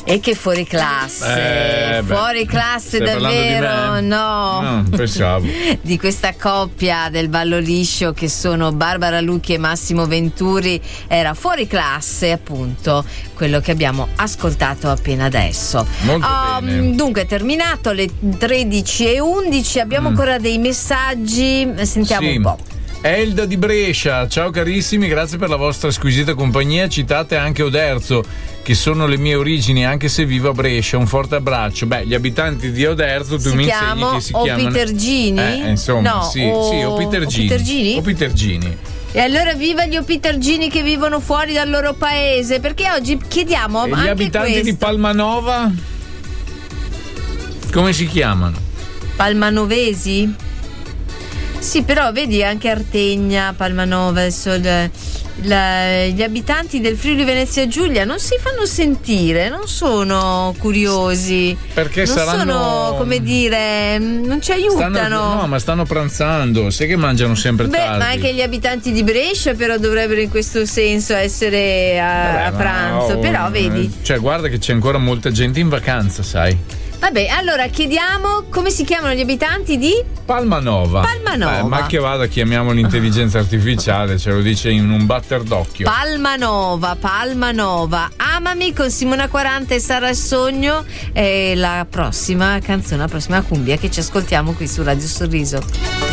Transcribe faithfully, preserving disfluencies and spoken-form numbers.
E che fuori classe, eh, fuori classe davvero, di no. No, pensavo. Di questa coppia del ballo liscio che sono Barbara Lucchi e Massimo Venturi, era fuori classe appunto quello che abbiamo ascoltato appena adesso. Molto um, bene. Dunque, terminato le tredici e undici, abbiamo mm. ancora dei messaggi, sentiamo sì. un po'. Elda di Brescia, ciao carissimi, grazie per la vostra squisita compagnia, citate anche Oderzo, che sono le mie origini anche se vivo a Brescia, un forte abbraccio. Beh, gli abitanti di Oderzo tu si mi chiamo, insegni che si o chiamano Pitergini? eh, insomma no, sì, o, sì, o Pitergini. o Pitergini? O Pitergini. E allora viva gli opitergini che vivono fuori dal loro paese, perché oggi chiediamo e gli anche abitanti questo. di Palmanova come si chiamano? Palmanovesi? Sì, però vedi anche Artegna, Palmanova, il, la, gli abitanti del Friuli Venezia Giulia non si fanno sentire, non sono curiosi, perché non saranno, sono, come dire, non ci aiutano. Stanno, no, ma stanno pranzando, sai che mangiano sempre Beh, tardi. ma anche gli abitanti di Brescia però dovrebbero in questo senso essere a, Vabbè, a pranzo, no, però vedi. Cioè, guarda che c'è ancora molta gente in vacanza, sai. Vabbè, allora chiediamo come si chiamano gli abitanti di Palmanova. Palmanova. Eh, ma che vada, chiamiamo l'intelligenza artificiale, ce lo dice in un batter d'occhio. Palmanova, Palmanova. Amami con Simona quaranta e Sara il Sogno è la prossima canzone, la prossima cumbia che ci ascoltiamo qui su Radio Sorriso.